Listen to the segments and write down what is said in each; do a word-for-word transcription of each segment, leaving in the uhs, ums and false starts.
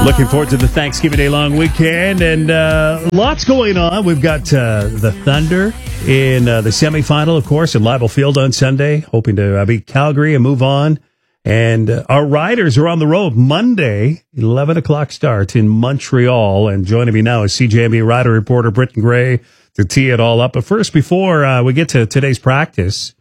Looking forward to the Thanksgiving Day long weekend, and uh, lots going on. We've got uh, the Thunder in uh, the semifinal, of course, at Leibel Field on Sunday, hoping to uh, beat Calgary and move on. And uh, our Riders are on the road Monday, eleven o'clock start in Montreal. And joining me now is C J M B Rider reporter Britton Gray to tee it all up. But first, before uh, we get to today's practice,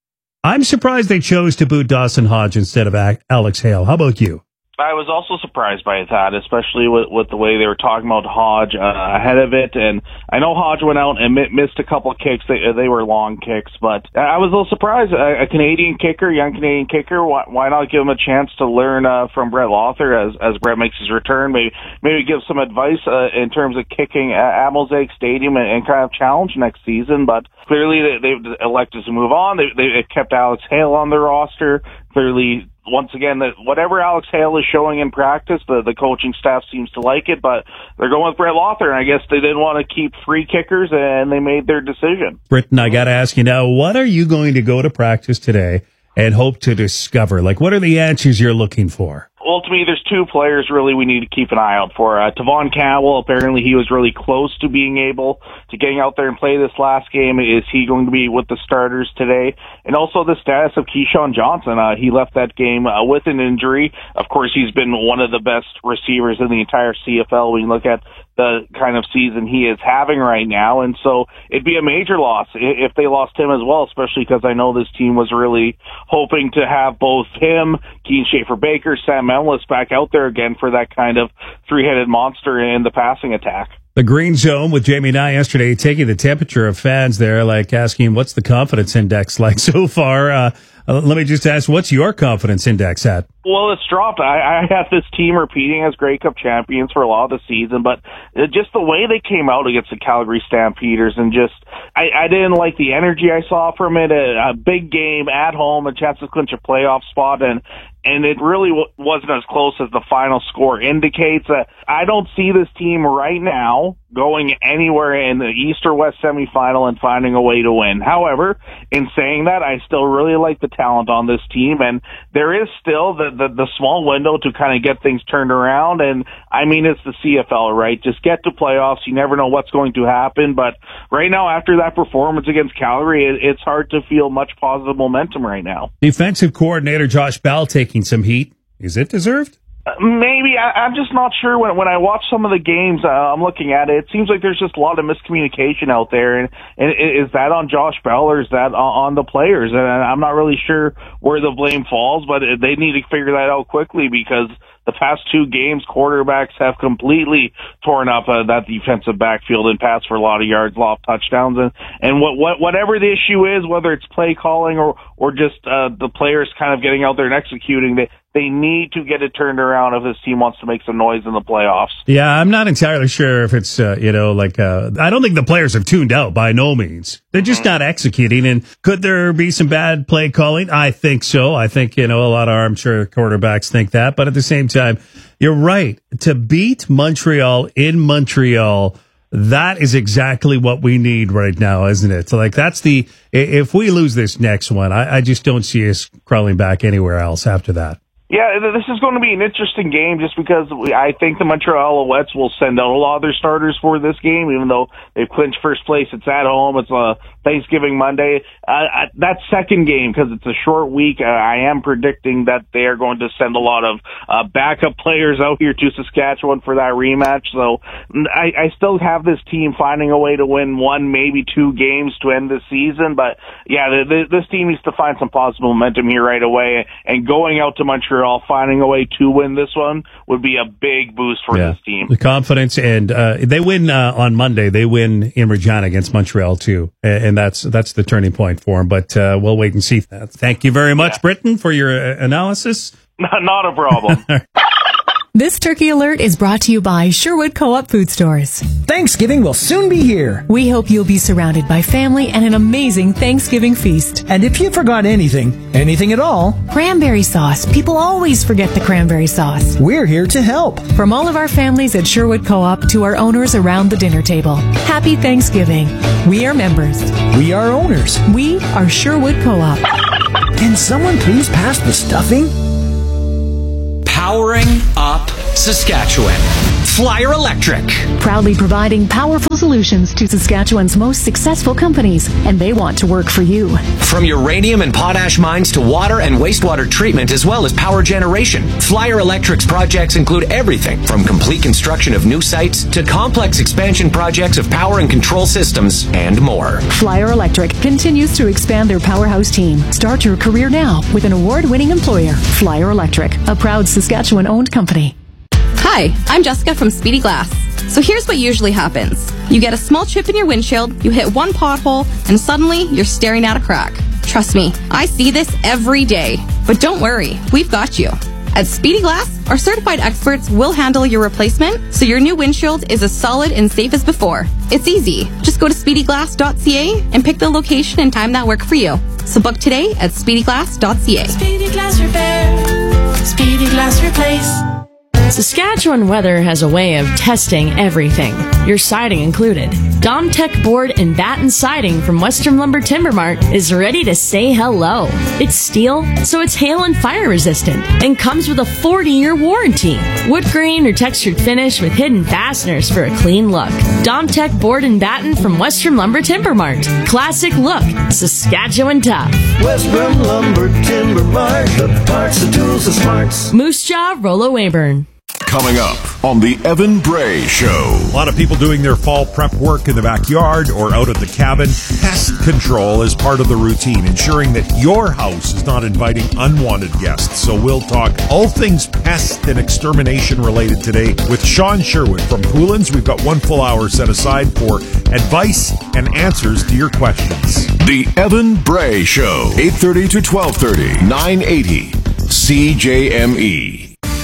I'm surprised they chose to boot Dawson Hodge instead of Alex Hale. How about you? I was also surprised by that, especially with, with the way they were talking about Hodge uh, ahead of it. And I know Hodge went out and mi- missed a couple of kicks. They, they were long kicks, but I was a little surprised. A, a Canadian kicker, young Canadian kicker, why, why not give him a chance to learn uh, from Brett Lawther as, as Brett makes his return? Maybe maybe give some advice uh, in terms of kicking at Mosaic Stadium and, and kind of challenge next season. But clearly they, they've elected to move on. They, they kept Alex Hale on their roster. Clearly, once again, that whatever Alex Hale is showing in practice, the, the coaching staff seems to like it, but they're going with Brett Lawther, and I guess they didn't want to keep free kickers, and they made their decision. Britton, I got to ask you now, what are you going to go to practice today and hope to discover? Like, what are the answers you're looking for? Well, to me, there's two players really we need to keep an eye out for. Uh, Tavon Cowell, apparently he was really close to being able to getting out there and play this last game. Is he going to be with the starters today? And also the status of Keyshawn Johnson. Uh, he left that game uh, with an injury. Of course, he's been one of the best receivers in the entire C F L. We look at the kind of season he is having right now. And so it'd be a major loss if they lost him as well, especially because I know this team was really hoping to have both him, Keane Schaefer-Baker, Sam Ellis back out there again for that kind of three-headed monster in the passing attack. The Green Zone with Jamie Nye yesterday, taking the temperature of fans there, like asking what's the confidence index like so far. Uh, uh, let me just ask, what's your confidence index at? Well, it's dropped. I, I have this team repeating as Grey Cup champions for a lot of the season, but just the way they came out against the Calgary Stampeders and just, I, I didn't like the energy I saw from it. A, a big game at home, a chance to clinch a playoff spot, and and it really w- wasn't as close as the final score indicates. Uh, I don't see this team right now going anywhere in the East or West semifinal and finding a way to win. However, in saying that, I still really like the talent on this team, and there is still the, the, the small window to kind of get things turned around. And I mean, it's the C F L, right? Just get to playoffs. You never know what's going to happen. But right now, after that performance against Calgary, it, it's hard to feel much positive momentum right now. Defensive coordinator Josh Bell taking some heat. Is it deserved? Maybe. I, I'm just not sure. When when I watch some of the games, uh, I'm looking at it, it seems like there's just a lot of miscommunication out there. And, and is that on Josh Bell or is that on, on the players? And I'm not really sure where the blame falls, but they need to figure that out quickly because the past two games, quarterbacks have completely torn up uh, that defensive backfield and passed for a lot of yards, a lot of touchdowns. And, and what, what, whatever the issue is, whether it's play calling or, or just uh, the players kind of getting out there and executing, they, they need to get it turned around if this team wants to make some noise in the playoffs. Yeah, I'm not entirely sure if it's, uh, you know, like, uh, I don't think the players have tuned out by no means. They're just mm-hmm. not executing. And could there be some bad play calling? I think so. I think, you know, a lot of armchair quarterbacks think that. But at the same time, you're right. To beat Montreal in Montreal, that is exactly what we need right now, isn't it? So like, that's the, if we lose this next one, I, I just don't see us crawling back anywhere else after that. Yeah, this is going to be an interesting game just because I think the Montreal Alouettes will send out a lot of their starters for this game, even though they've clinched first place. It's at home. It's a Thanksgiving Monday. Uh, that second game, because it's a short week, uh, I am predicting that they are going to send a lot of uh, backup players out here to Saskatchewan for that rematch. So I, I still have this team finding a way to win one, maybe two games to end the season. But yeah, the, the, this team needs to find some positive momentum here right away, and going out to Montreal, finding a way to win this one would be a big boost for yeah. this team. The confidence, and uh, they win uh, on Monday. They win in Regina against Montreal too, and that's that's the turning point for them. But uh, we'll wait and see. Thank you very much, yeah. Britton, for your uh, analysis. Not a problem. This Turkey Alert is brought to you by Sherwood Co-op Food Stores. Thanksgiving will soon be here. We hope you'll be surrounded by family and an amazing Thanksgiving feast. And if you forgot anything, anything at all, cranberry sauce. People always forget the cranberry sauce. We're here to help. From all of our families at Sherwood Co-op to our owners around the dinner table, happy Thanksgiving. We are members. We are owners. We are Sherwood Co-op. Can someone please pass the stuffing? Powering up Saskatchewan. Flyer Electric. Proudly providing powerful solutions to Saskatchewan's most successful companies, and they want to work for you. From uranium and potash mines to water and wastewater treatment, as well as power generation, Flyer Electric's projects include everything from complete construction of new sites to complex expansion projects of power and control systems and more. Flyer Electric continues to expand their powerhouse team. Start your career now with an award-winning employer, Flyer Electric, a proud Saskatchewan-owned company. Hi, I'm Jessica from Speedy Glass. So here's what usually happens. You get a small chip in your windshield, you hit one pothole, and suddenly you're staring at a crack. Trust me, I see this every day. But don't worry, we've got you. At Speedy Glass, our certified experts will handle your replacement so your new windshield is as solid and safe as before. It's easy. Just go to speedy glass dot c a and pick the location and time that work for you. So book today at speedy glass dot c a. Speedy Glass Repair. Speedy Glass Replace. Saskatchewan Weather has a way of testing everything, your siding included. Domtech Board and Batten Siding from Western Lumber Timber Mart is ready to say hello. It's steel, so it's hail and fire resistant, and comes with a forty-year warranty. Wood grain or textured finish with hidden fasteners for a clean look. Domtech Board and Batten from Western Lumber Timber Mart. Classic look, Saskatchewan tough. Western Lumber Timber Mart, the parts, the tools, the smarts. Moose Jaw, Rollo Weyburn. Coming up on the Evan Bray Show. A lot of people doing their fall prep work in the backyard or out at the cabin. Pest control is part of the routine, ensuring that your house is not inviting unwanted guests. So we'll talk all things pest and extermination related today with Sean Sherwood from Poolins. We've got one full hour set aside for advice and answers to your questions. The Evan Bray Show, eight thirty to twelve thirty, nine eighty C J M E.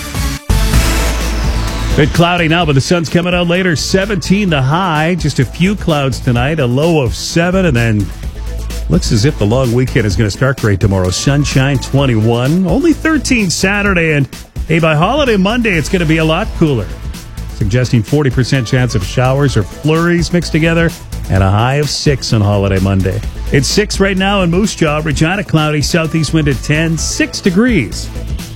Bit cloudy now, but the sun's coming out later. seventeen the high. Just a few clouds tonight. A low of seven. And then looks as if the long weekend is going to start great tomorrow. Sunshine, twenty-one. Only thirteen Saturday. And, hey, by holiday Monday, it's going to be a lot cooler. Suggesting forty percent chance of showers or flurries mixed together. And a high of six on holiday Monday. It's six right now in Moose Jaw. Regina, cloudy. Southeast wind at ten. Six degrees.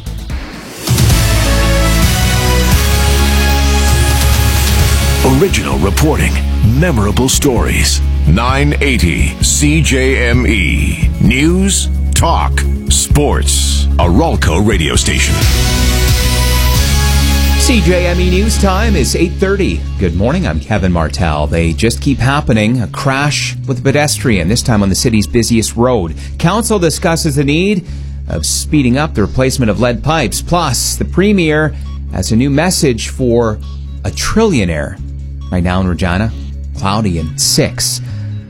Original reporting, memorable stories. nine eighty C J M E. News, talk, sports. A Ralco radio station. C J M E News Time is eight thirty. Good morning, I'm Kevin Martell. They just keep happening. A crash with a pedestrian, this time on the city's busiest road. Council discusses the need of speeding up the replacement of lead pipes. Plus, the Premier has a new message for a trillionaire. Right now in Regina, cloudy and six.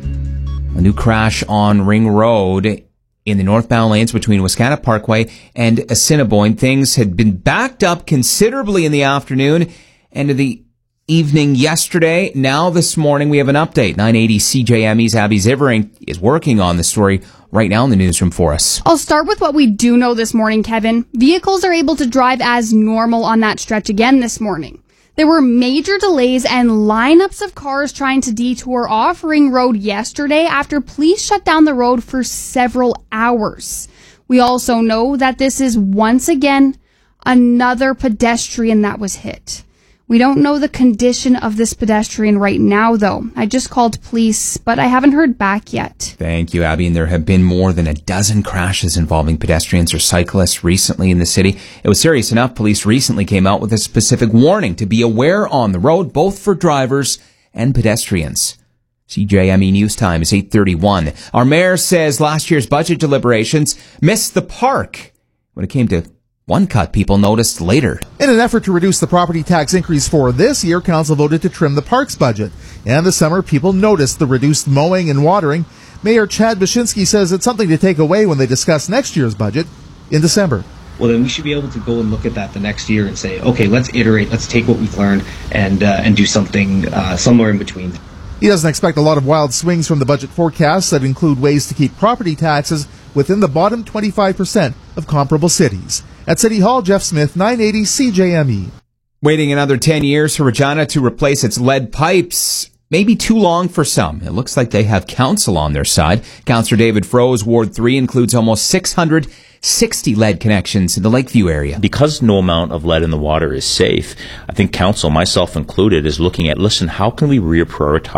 A new crash on Ring Road in the northbound lanes between Wascana Parkway and Assiniboine. Things had been backed up considerably in the afternoon and in the evening yesterday. Now this morning we have an update. nine eighty C J M E's Abby Zivering is working on the story right now in the newsroom for us. I'll start with what we do know this morning, Kevin. Vehicles are able to drive as normal on that stretch again this morning. There were major delays and lineups of cars trying to detour off Ring Road yesterday after police shut down the road for several hours. We also know that this is once again another pedestrian that was hit. We don't know the condition of this pedestrian right now, though. I just called police, but I haven't heard back yet. Thank you, Abby. And there have been more than a dozen crashes involving pedestrians or cyclists recently in the city. It was serious enough. Police recently came out with a specific warning to be aware on the road, both for drivers and pedestrians. C J M E News Time is eight thirty-one. Our mayor says last year's budget deliberations missed the park when it came to one cut people noticed later. In an effort to reduce the property tax increase for this year, council voted to trim the parks budget. And this summer, people noticed the reduced mowing and watering. Mayor Chad Baczynski says it's something to take away when they discuss next year's budget in December. Well, then we should be able to go and look at that the next year and say, okay, let's iterate, let's take what we've learned and uh, and do something uh, somewhere in between. He doesn't expect a lot of wild swings from the budget forecasts that include ways to keep property taxes within the bottom twenty-five percent of comparable cities. At City Hall, Jeff Smith, nine eighty C J M E. Waiting another ten years for Regina to replace its lead pipes maybe too long for some. It looks like they have council on their side. Councillor David Froese, Ward three, includes almost six hundred sixty lead connections in the Lakeview area. Because no amount of lead in the water is safe, I think council, myself included, is looking at, listen, how can we reprioritize